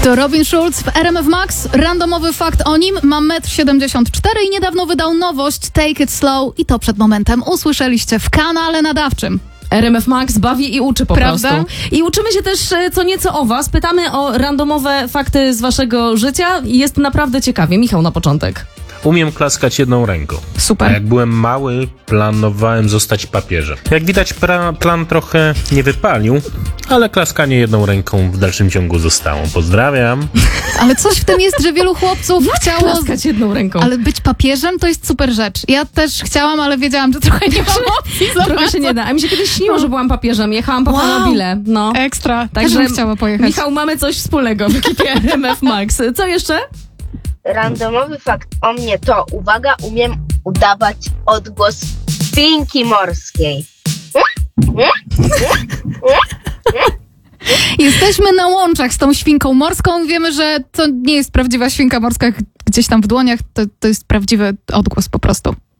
To Robin Schulz w RMF Max. Randomowy fakt o nim. Ma 1,74 m i niedawno wydał nowość Take It Slow i to przed momentem usłyszeliście w kanale nadawczym. RMF Max bawi i uczy po Prawda? prostu. I uczymy się też co nieco o was. Pytamy o randomowe fakty z waszego życia. Jest naprawdę ciekawie. Michał na początek. Umiem klaskać jedną ręką. Super. A jak byłem mały, planowałem zostać papieżem. Jak widać, plan trochę nie wypalił, ale klaskanie jedną ręką w dalszym ciągu zostało. Pozdrawiam. Ale coś w tym jest, że wielu chłopców chciało... Klaskać jedną ręką. Ale być papieżem to jest super rzecz. Ja też chciałam, ale wiedziałam, że trochę nie mam opcji. Trochę się nie da. A mi się kiedyś śniło, że byłam papieżem. Jechałam po Panobile. No. Ekstra. Także Też bym chciała pojechać. Michał, mamy coś wspólnego w ekipie RMF Max. Co jeszcze? Randomowy fakt o mnie to, uwaga, umiem udawać odgłos świnki morskiej. Jesteśmy na łączach z tą świnką morską. Wiemy, że to nie jest prawdziwa świnka morska gdzieś tam w dłoniach. To jest prawdziwy odgłos po prostu.